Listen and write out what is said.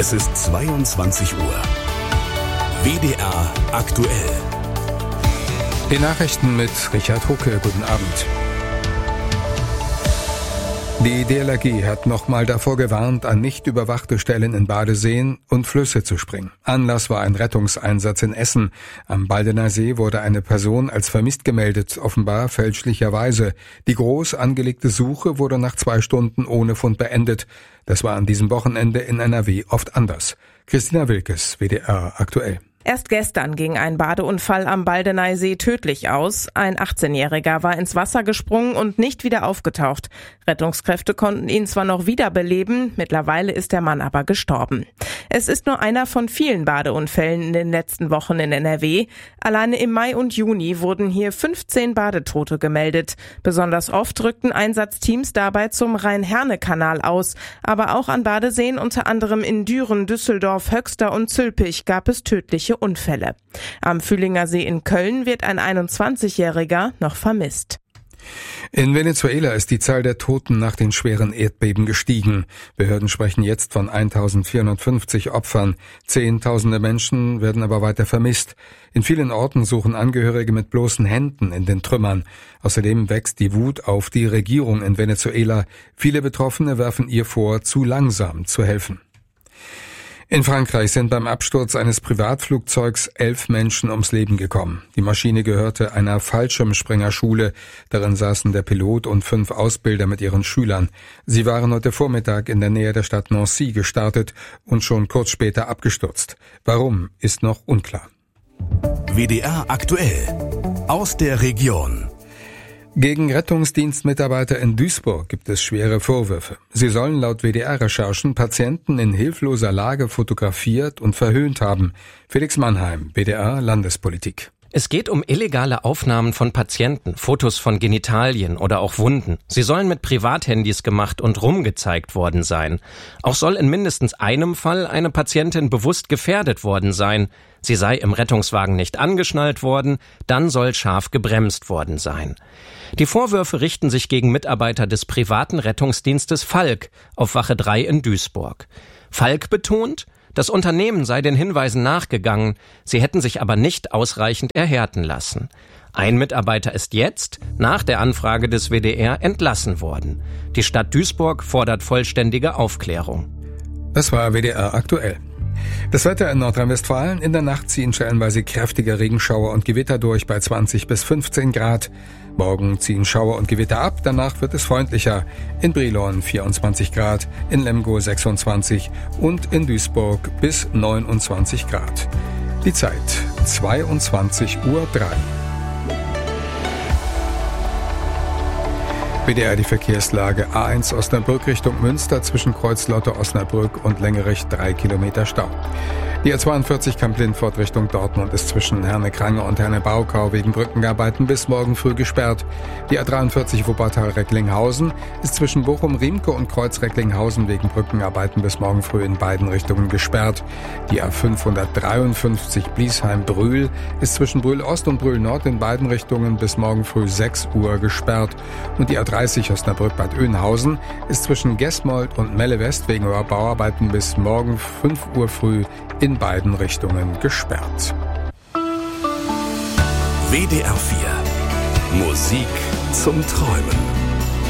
Es ist 22 Uhr. WDR aktuell. Die Nachrichten mit Richard Hucke. Guten Abend. Die DLRG hat nochmal davor gewarnt, an nicht überwachte Stellen in Badeseen und Flüsse zu springen. Anlass war ein Rettungseinsatz in Essen. Am Baldener See wurde eine Person als vermisst gemeldet, offenbar fälschlicherweise. Die groß angelegte Suche wurde nach 2 Stunden ohne Fund beendet. Das war an diesem Wochenende in NRW oft anders. Christina Wilkes, WDR aktuell. Erst gestern ging ein Badeunfall am Baldener See tödlich aus. Ein 18-Jähriger war ins Wasser gesprungen und nicht wieder aufgetaucht. Rettungskräfte konnten ihn zwar noch wiederbeleben, mittlerweile ist der Mann aber gestorben. Es ist nur einer von vielen Badeunfällen in den letzten Wochen in NRW. Alleine im Mai und Juni wurden hier 15 Badetote gemeldet. Besonders oft rückten Einsatzteams dabei zum Rhein-Herne-Kanal aus. Aber auch an Badeseen, unter anderem in Düren, Düsseldorf, Höxter und Zülpich, gab es tödliche Unfälle. Am Fühlinger See in Köln wird ein 21-Jähriger noch vermisst. In Venezuela ist die Zahl der Toten nach den schweren Erdbeben gestiegen. Behörden sprechen jetzt von 1450 Opfern. Zehntausende Menschen werden aber weiter vermisst. In vielen Orten suchen Angehörige mit bloßen Händen in den Trümmern. Außerdem wächst die Wut auf die Regierung in Venezuela. Viele Betroffene werfen ihr vor, zu langsam zu helfen. In Frankreich sind beim Absturz eines Privatflugzeugs 11 Menschen ums Leben gekommen. Die Maschine gehörte einer Fallschirmspringerschule. Darin saßen der Pilot und 5 Ausbilder mit ihren Schülern. Sie waren heute Vormittag in der Nähe der Stadt Nancy gestartet und schon kurz später abgestürzt. Warum, ist noch unklar. WDR aktuell. Aus der Region. Gegen Rettungsdienstmitarbeiter in Duisburg gibt es schwere Vorwürfe. Sie sollen laut WDR-Recherchen Patienten in hilfloser Lage fotografiert und verhöhnt haben. Felix Mannheim, WDR Landespolitik. Es geht um illegale Aufnahmen von Patienten, Fotos von Genitalien oder auch Wunden. Sie sollen mit Privathandys gemacht und rumgezeigt worden sein. Auch soll in mindestens einem Fall eine Patientin bewusst gefährdet worden sein. Sie sei im Rettungswagen nicht angeschnallt worden, dann soll scharf gebremst worden sein. Die Vorwürfe richten sich gegen Mitarbeiter des privaten Rettungsdienstes Falk auf Wache 3 in Duisburg. Falk betont, das Unternehmen sei den Hinweisen nachgegangen, sie hätten sich aber nicht ausreichend erhärten lassen. Ein Mitarbeiter ist jetzt, nach der Anfrage des WDR, entlassen worden. Die Stadt Duisburg fordert vollständige Aufklärung. Das war WDR aktuell. Das Wetter in Nordrhein-Westfalen: In der Nacht ziehen stellenweise kräftige Regenschauer und Gewitter durch bei 20 bis 15 Grad. Morgen ziehen Schauer und Gewitter ab, danach wird es freundlicher. In Brilon 24 Grad, in Lemgo 26 und in Duisburg bis 29 Grad. Die Zeit 22:03 Uhr. WDR die Verkehrslage: A1 Osnabrück Richtung Münster zwischen Kreuzlauter Osnabrück und Längerich 3 Kilometer Stau. Die A42 Kamp-Lindfort Richtung Dortmund ist zwischen Herne-Krange und Herne-Baukau wegen Brückenarbeiten bis morgen früh gesperrt. Die A43 Wuppertal-Recklinghausen ist zwischen Bochum-Riemke und Kreuz-Recklinghausen wegen Brückenarbeiten bis morgen früh in beiden Richtungen gesperrt. Die A553 Bliesheim-Brühl ist zwischen Brühl-Ost und Brühl-Nord in beiden Richtungen bis morgen früh 6 Uhr gesperrt. Und die A30 Osnabrück-Bad Oeynhausen ist zwischen Gesmold und Melle-West wegen Bauarbeiten bis morgen 5 Uhr früh in beiden Richtungen gesperrt. WDR 4. Musik zum Träumen.